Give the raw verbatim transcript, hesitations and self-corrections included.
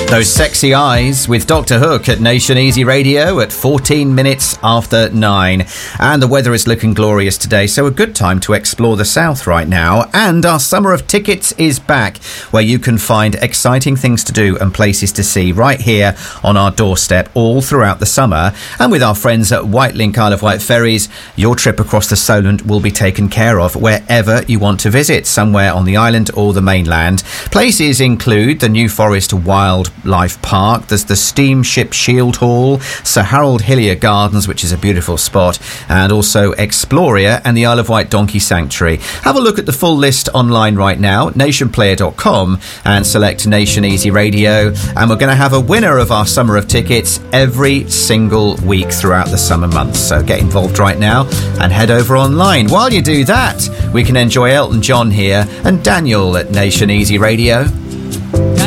Those sexy eyes with Doctor Hook at Nation Easy Radio at fourteen minutes after nine. And the weather is looking glorious today, so a good time to explore the south right now. And our Summer of Tickets is back, where you can find exciting things to do and places to see right here on our doorstep all throughout the summer. And with our friends at Whitelink Isle of Wight Ferries, your trip across the Solent will be taken care of wherever you want to visit, somewhere on the island or the mainland. Places include the New Forest Wild Life Park, there's the Steamship Shield Hall, Sir Harold Hillier Gardens, which is a beautiful spot, and also Exploria and the Isle of Wight Donkey Sanctuary. Have a look at the full list online right now, nation player dot com, and select Nation Easy Radio, and we're going to have a winner of our Summer of Tickets every single week throughout the summer months. So get involved right now and head over online. While you do that, we can enjoy Elton John here and Daniel at Nation Easy Radio.